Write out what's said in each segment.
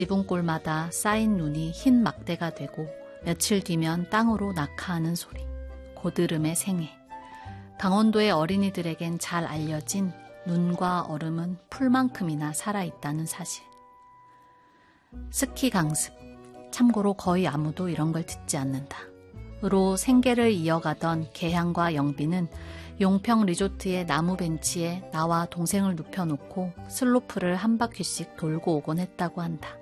지붕골마다 쌓인 눈이 흰 막대가 되고 며칠 뒤면 땅으로 낙하하는 소리. 고드름의 생애. 강원도의 어린이들에겐 잘 알려진 눈과 얼음은 풀만큼이나 살아있다는 사실. 스키 강습. 참고로 거의 아무도 이런 걸 듣지 않는다. 으로 생계를 이어가던 개향과 영빈은 용평 리조트의 나무 벤치에 나와 동생을 눕혀놓고 슬로프를 한 바퀴씩 돌고 오곤 했다고 한다.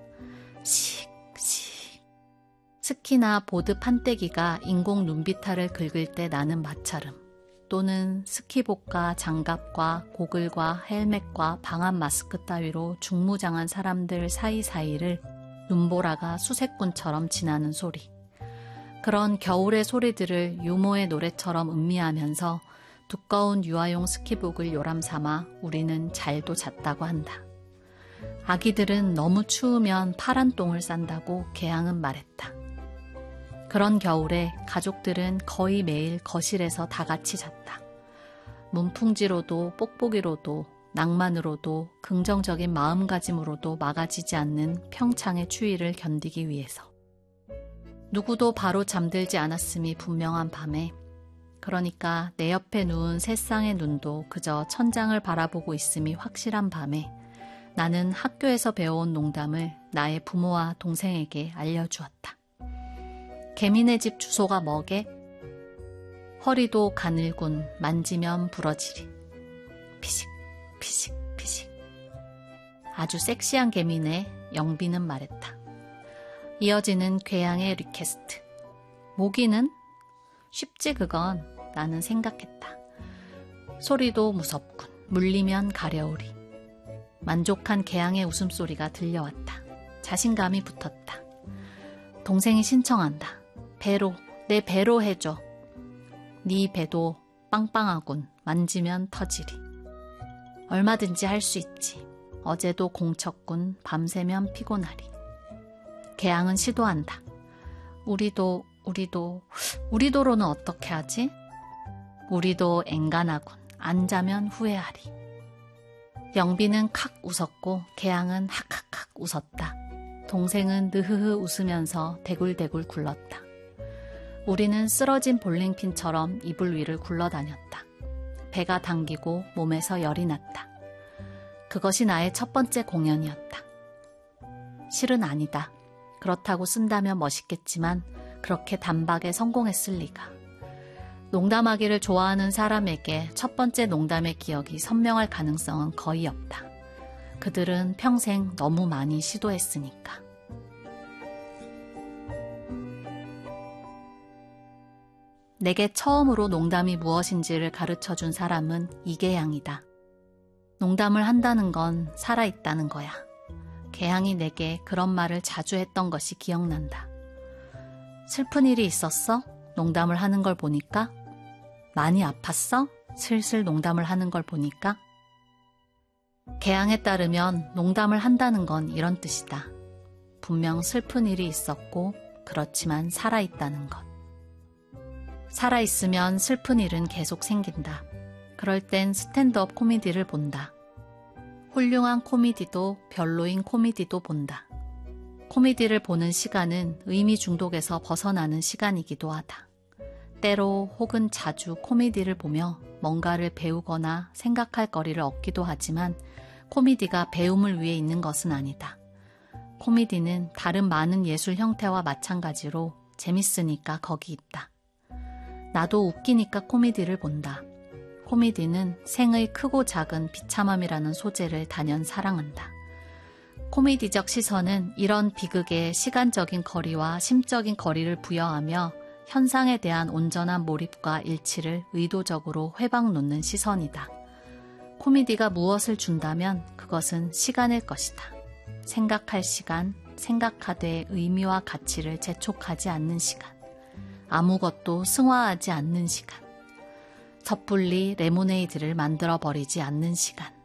씩. 스키나 보드 판때기가 인공 눈비탈을 긁을 때 나는 마찰음, 또는 스키복과 장갑과 고글과 헬멧과 방한 마스크 따위로 중무장한 사람들 사이사이를 눈보라가 수색꾼처럼 지나는 소리. 그런 겨울의 소리들을 유모의 노래처럼 음미하면서 두꺼운 유아용 스키복을 요람삼아 우리는 잘도 잤다고 한다. 아기들은 너무 추우면 파란 똥을 싼다고 개향은 말했다. 그런 겨울에 가족들은 거의 매일 거실에서 다 같이 잤다. 문풍지로도 뽁뽁이로도 낭만으로도 긍정적인 마음가짐으로도 막아지지 않는 평창의 추위를 견디기 위해서. 누구도 바로 잠들지 않았음이 분명한 밤에, 그러니까 내 옆에 누운 세 쌍의 눈도 그저 천장을 바라보고 있음이 확실한 밤에 나는 학교에서 배워온 농담을 나의 부모와 동생에게 알려주었다. 개미네 집 주소가 뭐게? 허리도 가늘군 만지면 부러지리. 피식 피식 피식. 아주 섹시한 개미네, 영빈은 말했다. 이어지는 괴양의 리퀘스트. 모기는? 쉽지 그건, 나는 생각했다. 소리도 무섭군. 물리면 가려우리. 만족한 개양의 웃음소리가 들려왔다. 자신감이 붙었다. 동생이 신청한다. 배로, 내 배로 해줘. 네 배도 빵빵하군. 만지면 터지리. 얼마든지 할 수 있지. 어제도 공쳤군. 밤새면 피곤하리. 개양은 시도한다. 우리도로는 어떻게 하지? 우리도 앵간하군. 안 자면 후회하리. 영빈은 칵 웃었고 개양은 학학학 웃었다. 동생은 느흐흐 웃으면서 대굴대굴 굴렀다. 우리는 쓰러진 볼링핀처럼 이불 위를 굴러다녔다. 배가 당기고 몸에서 열이 났다. 그것이 나의 첫 번째 공연이었다. 실은 아니다. 그렇다고 쓴다면 멋있겠지만 그렇게 단박에 성공했을 리가. 농담하기를 좋아하는 사람에게 첫 번째 농담의 기억이 선명할 가능성은 거의 없다. 그들은 평생 너무 많이 시도했으니까. 내게 처음으로 농담이 무엇인지를 가르쳐준 사람은 이계양이다. 농담을 한다는 건 살아있다는 거야. 개양이 내게 그런 말을 자주 했던 것이 기억난다. 슬픈 일이 있었어? 농담을 하는 걸 보니까? 많이 아팠어? 슬슬 농담을 하는 걸 보니까? 개양에 따르면 농담을 한다는 건 이런 뜻이다. 분명 슬픈 일이 있었고 그렇지만 살아있다는 것. 살아있으면 슬픈 일은 계속 생긴다. 그럴 땐 스탠드업 코미디를 본다. 훌륭한 코미디도 별로인 코미디도 본다. 코미디를 보는 시간은 의미 중독에서 벗어나는 시간이기도 하다. 때로 혹은 자주 코미디를 보며 뭔가를 배우거나 생각할 거리를 얻기도 하지만 코미디가 배움을 위해 있는 것은 아니다. 코미디는 다른 많은 예술 형태와 마찬가지로 재밌으니까 거기 있다. 나도 웃기니까 코미디를 본다. 코미디는 생의 크고 작은 비참함이라는 소재를 단연 사랑한다. 코미디적 시선은 이런 비극에 시간적인 거리와 심적인 거리를 부여하며 현상에 대한 온전한 몰입과 일치를 의도적으로 회방 놓는 시선이다. 코미디가 무엇을 준다면 그것은 시간일 것이다. 생각할 시간, 생각하되 의미와 가치를 재촉하지 않는 시간, 아무것도 승화하지 않는 시간, 섣불리 레모네이드를 만들어버리지 않는 시간.